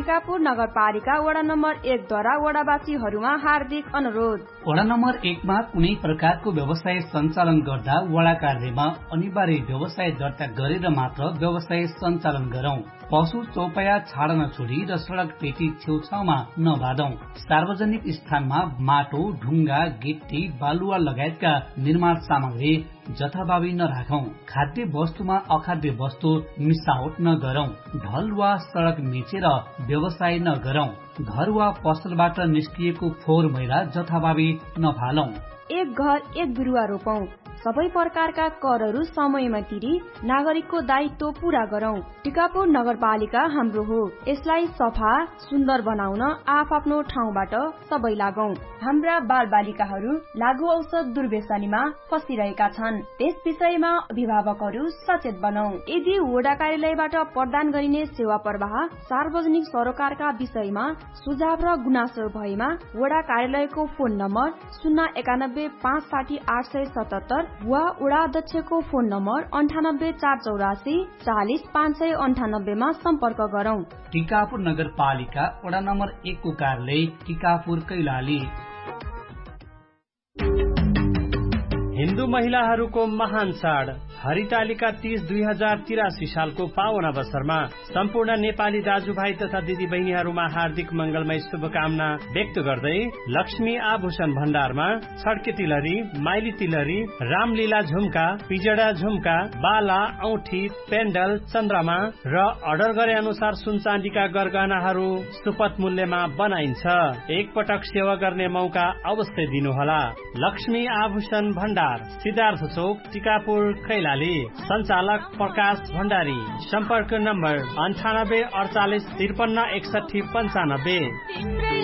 टिकापुर नगरपालिका वडा नम्बर 1 द्वारा वडावासीहरूमा हार्दिक अनुरोध। वडा नम्बर 1 मा कुनै प्रकारको व्यवसाय सञ्चालन गर्दा वडा कार्यालयमा अनिवार्य व्यवसाय दर्ता गरेर मात्र व्यवसाय सञ्चालन गरौं। पशु चौपाया छाड्न छोडी र सड़क पेटी छेउछाउमा नबाधौं। सार्वजनिक स्थानमा माटो, ढुङ्गा, गिट्टी, बालुवा लगायतका निर्माण सामग्री जथाभावी नराखौं। खाद्य वस्तुमा अखाद्य वस्तु मिसावट नगरौं। ढल वा सड़क मिचेर व्यवसाय नगरौं। घर वा पसलबाट निस्किएको फोहोर मैला जथाभावी नफालौं। एक घर एक बिरुवा रोपौं। सबै प्रकारका करहरू समयमा तिरी नागरिकको दायित्व पूरा गरौं। टिकापुर नगरपालिका हाम्रो हो, यसलाई सफा सुन्दर बनाउन आफ्नो ठाउँबाट सबै लागौं। हाम्रा बालबालिकाहरू लागू औषध दुर्व्यसनीमा फसिरहेका छन्, त्यस विषयमा अभिभावकहरू सचेत बनौं। यदि वडा कार्यालयबाट प्रदान गरिने सेवा प्रवाह सार्वजनिक सरोकारका विषयमा सुझाव र गुनासो भएमा वडा कार्यालयको फोन नम्बर 091560877 वा वडा अध्यक्षको फोन नम्बर 98484 40598 मा सम्पर्क गरौं। टिकापुर नगरपालिका वडा नम्बर 1 को कार्यालय टिकापुर कैलाली। हिन्दू महिलाहरूको महान चाड हरितालिका 30 2083 सालको पावन अवसरमा सम्पूर्ण नेपाली दाजुभाइ तथा दिदी बहिनीहरूमा हार्दिक मंगलमय शुभकामना व्यक्त गर्दै लक्ष्मी आभूषण भण्डारमा छड्के तिलहरी, माइली तिलहरी, रामलीला झुम्का, पिजडा झुम्का, बाला, औठी, पेन्डल, चन्द्रमा र अर्डर गरे अनुसार सुन चाँदीका गरगहनाहरू सुपथ मूल्यमा बनाइन्छ। एक पटक सेवा गर्ने मौका अवश्य दिनुहोला। लक्ष्मी आभूषण भण्डार, सिद्धार्थ चौक, टिकापुर कैलाली। सञ्चालक प्रकाश भण्डारी। सम्पर्क नम्बर 98 48 53 61 95।